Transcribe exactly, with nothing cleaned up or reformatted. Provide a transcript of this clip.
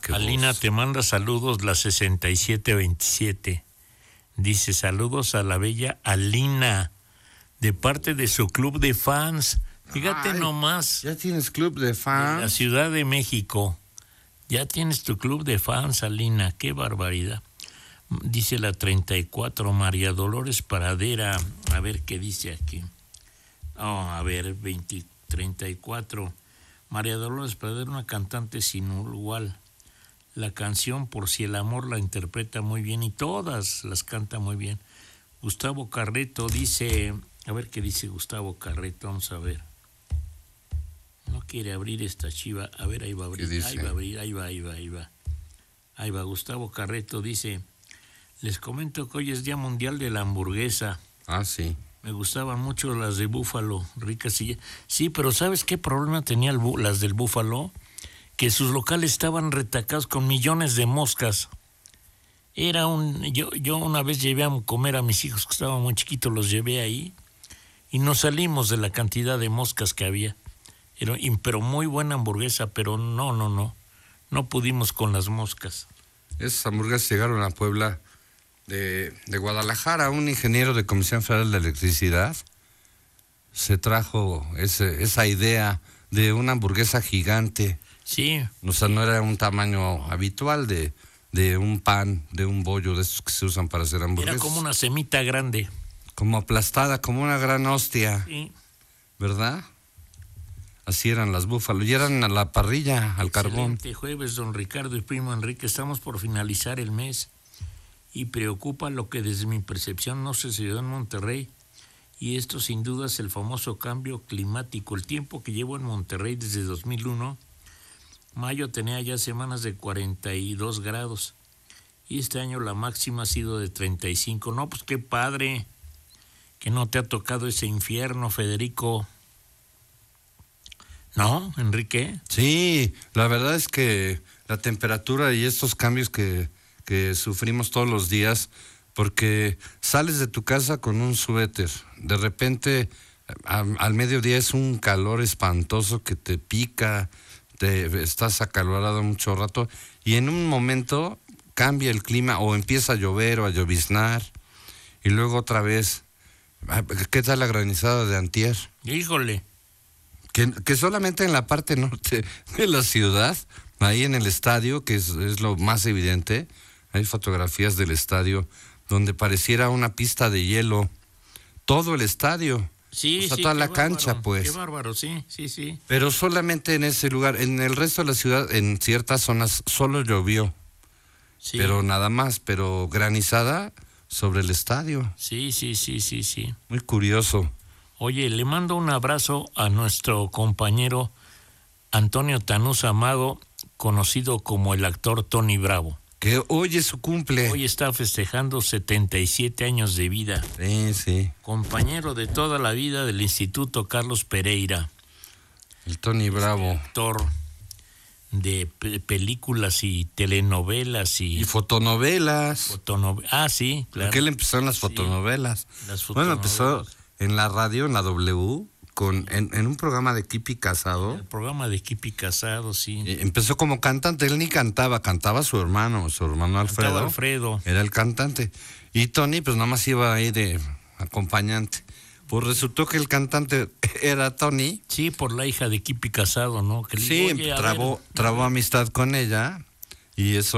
qué Alina voz. te manda saludos, la sesenta y siete veintisiete. Dice, saludos a la bella Alina, de parte de su club de fans. Fíjate Ay, nomás. ¿Ya tienes club de fans? De la Ciudad de México. Ya tienes tu club de fans, Alina. Qué barbaridad. Dice la treinta y cuatro, María Dolores Paradera. A ver qué dice aquí. Oh, a ver, veinte, treinta y cuatro. María Dolores Paradera, una cantante sin igual. La canción Por si el amor la interpreta muy bien y todas las canta muy bien. Gustavo Carreto dice, a ver qué dice Gustavo Carreto, vamos a ver. No quiere abrir esta chiva, a ver, ahí va a abrir, ahí va a abrir, ahí va, ahí va, ahí va. Ahí va, Gustavo Carreto dice, les comento que hoy es Día Mundial de la Hamburguesa. Ah, sí. Me gustaban mucho las de búfalo, ricas y... Sí, pero ¿sabes qué problema tenían las del búfalo? Que sus locales estaban retacados con millones de moscas. Era un... Yo, yo una vez llevé a comer a mis hijos que estaban muy chiquitos, los llevé ahí y nos salimos de la cantidad de moscas que había. Era, pero muy buena hamburguesa, pero no, no, no. No pudimos con las moscas. Esas hamburguesas llegaron a Puebla de, de Guadalajara. Un ingeniero de Comisión Federal de Electricidad se trajo ese, esa idea de una hamburguesa gigante. Sí. O sea, no era un tamaño habitual de, de un pan, de un bollo, de esos que se usan para hacer hamburguesas. Era como una semita grande. Como aplastada, como una gran hostia. Sí. ¿Verdad? Así eran las búfalos. Y eran a la parrilla, al carbón. Excelente jueves, don Ricardo y primo Enrique. Estamos por finalizar el mes y preocupa lo que desde mi percepción no sucedió en Monterrey. Y esto sin duda es el famoso cambio climático. El tiempo que llevo en Monterrey desde dos mil uno... Mayo tenía ya semanas de cuarenta y dos grados y este año la máxima ha sido de treinta y cinco. No, pues qué padre que no te ha tocado ese infierno, Federico. ¿No, Enrique? Sí, la verdad es que la temperatura y estos cambios que, que sufrimos todos los días, porque sales de tu casa con un suéter, de repente a, al mediodía es un calor espantoso que te pica, te, estás acalorado mucho rato y en un momento cambia el clima o empieza a llover o a lloviznar y luego otra vez. ¿Qué tal la granizada de antier? Híjole. Que, que solamente en la parte norte de la ciudad, ahí en el estadio, que es, es lo más evidente, hay fotografías del estadio donde pareciera una pista de hielo, todo el estadio. Sí, o sea, sí, toda la bárbaro, cancha, pues. Qué bárbaro, sí, sí, sí. Pero solamente en ese lugar. En el resto de la ciudad, en ciertas zonas, solo llovió. Sí. Pero nada más, pero granizada sobre el estadio. Sí, sí, sí, sí, sí. Muy curioso. Oye, le mando un abrazo a nuestro compañero Antonio Tanús Amado, conocido como el actor Tony Bravo. Que hoy es su cumple. Hoy está festejando setenta y siete años de vida. Sí, sí. Compañero de toda la vida del Instituto Carlos Pereira. El Tony Bravo. Este actor de pe- películas y telenovelas y... Y fotonovelas. fotonove- ah, sí, claro. Porque él empezó en las fotonovelas. Sí, las Bueno, fotonovelas. empezó en la radio, en la W, con, en, en un programa de Kipi Casado. El programa de Kipi Casado, sí. Eh, Empezó como cantante, él ni cantaba, cantaba su hermano, su hermano Alfredo. Cantaba Alfredo. Era el cantante. Y Tony, pues nada más iba ahí de acompañante. Pues resultó que el cantante era Tony. Sí, por la hija de Kipi Casado, ¿no? Que le Sí, digo, "Oye, a trabó, ver". trabó amistad con ella y eso